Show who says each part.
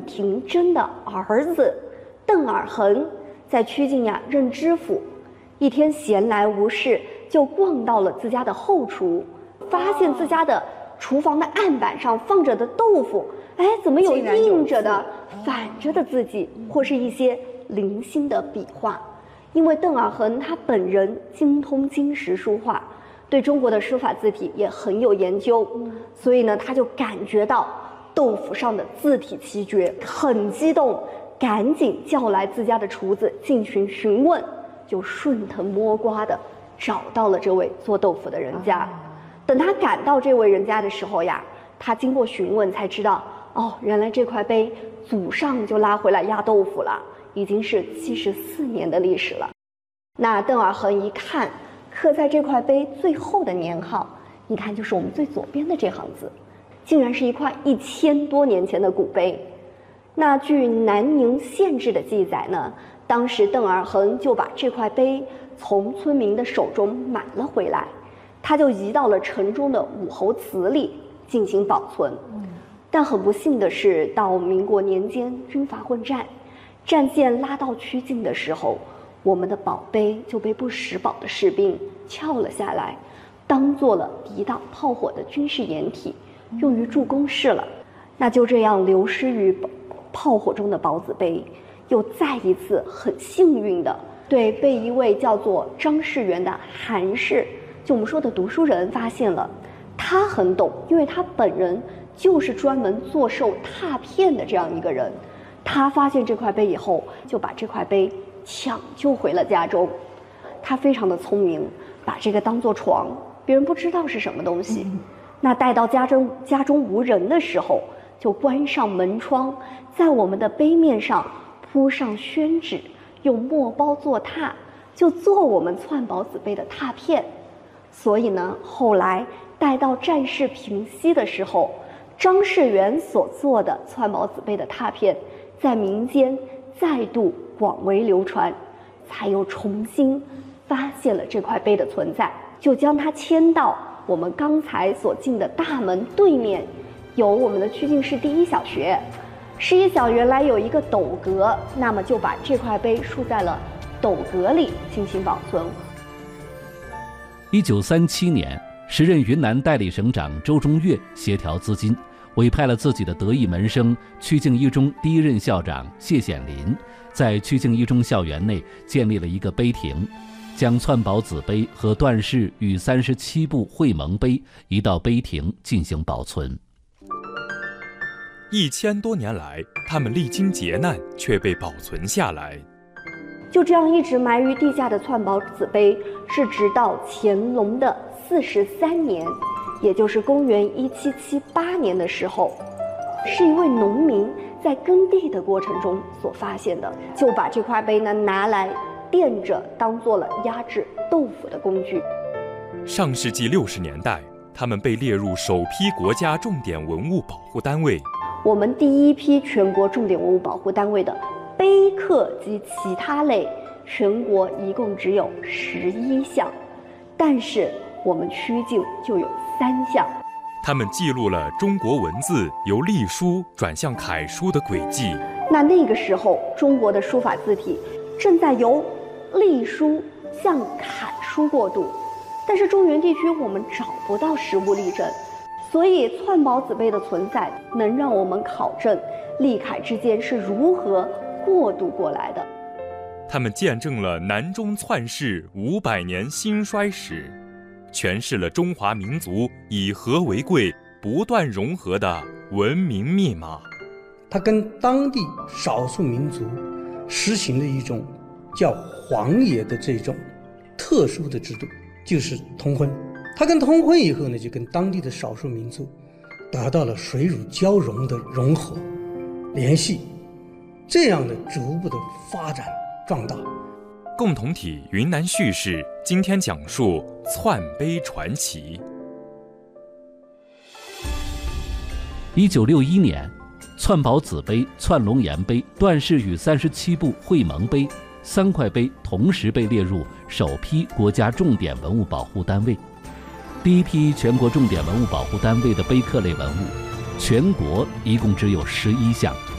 Speaker 1: 邓廷桢的儿子邓尔恒在曲靖呀任知府，一天闲来无事，就逛到了自家的后厨，发现自家的厨房的案板上放着的豆腐，哎，怎么有印着的、反着的字迹，或是一些零星的笔画？因为邓尔恒他本人精通金石书画，对中国的书法字体也很有研究，所以呢，他就感觉到豆腐上的字体奇绝，很激动，赶紧叫来自家的厨子进行询问，就顺藤摸瓜的找到了这位做豆腐的人家。等他赶到这位人家的时候呀，他经过询问才知道，哦，原来这块碑祖上就拉回来压豆腐了，已经是74年的历史了。那邓尔恒一看，刻在这块碑最后的年号，你看就是我们最左边的这行字，竟然是一块1000多年前的古碑。那据南宁县志的记载呢，当时邓尔恒就把这块碑从村民的手中买了回来，他就移到了城中的武侯祠里进行保存。但很不幸的是，到民国年间军阀混战，战线拉到曲靖的时候，我们的宝碑就被不识宝的士兵撬了下来，当做了抵挡炮火的军事掩体，用于筑工事了。那就这样流失于炮火中的宝子碑，又再一次很幸运的被一位叫做张士元的韩氏，就我们说的读书人发现了。他很懂，因为他本人就是专门做售拓片的这样一个人。他发现这块碑以后，就把这块碑抢救回了家中。他非常的聪明，把这个当作床，别人不知道是什么东西。那待到家中无人的时候，就关上门窗，在我们的碑面上铺上宣纸，用墨包做拓，就做我们窜宝子碑的拓片。所以呢，后来待到战事平息的时候，张士元所做的窜宝子碑的拓片在民间再度广为流传，才又重新发现了这块碑的存在，就将它迁到我们刚才所进的大门对面，有我们的曲靖市第一小学。市一小原来有一个斗阁，那么就把这块碑竖在了斗阁里进行保存。
Speaker 2: 1937年，时任云南代理省长周中岳协调资金，委派了自己的得意门生曲靖一中第一任校长谢显林，在曲靖一中校园内建立了一个碑亭，将窜宝子碑和段氏与37部会盟碑移到碑亭进行保存。
Speaker 3: 1000多年来，他们历经劫难，却被保存下来。
Speaker 1: 就这样一直埋于地下的窜宝子碑，是直到乾隆的43年，也就是公元1778年的时候，是一位农民在耕地的过程中所发现的，就把这块碑呢拿来垫着，当做了压制豆腐的工具。
Speaker 3: 上世纪60年代，他们被列入首批国家重点文物保护单位。
Speaker 1: 我们第一批全国重点文物保护单位的碑刻及其他类，全国一共只有11项，但是我们曲靖就有3项。
Speaker 3: 他们记录了中国文字由隶书转向楷书的轨迹。
Speaker 1: 那个时候，中国的书法字体正在由隶书向楷书过渡，但是中原地区我们找不到实物例证，所以窜宝子碑的存在能让我们考证隶楷之间是如何过渡过来的。
Speaker 3: 他们见证了南中窜世500年兴衰史，诠释了中华民族以和为贵、不断融合的文明密码。
Speaker 4: 它跟当地少数民族实行的一种叫皇爷的这种特殊的制度，就是通婚。它跟通婚以后呢，就跟当地的少数民族得到了水乳交融的融合联系，这样的逐步的发展壮大。
Speaker 3: 共同体云南叙事今天讲述窜碑传奇。
Speaker 2: 1961年，窜宝子碑、窜龙岩碑、段氏与37部会盟碑3块碑同时被列入首批国家重点文物保护单位。第一批全国重点文物保护单位的碑刻类文物，全国一共只有11项。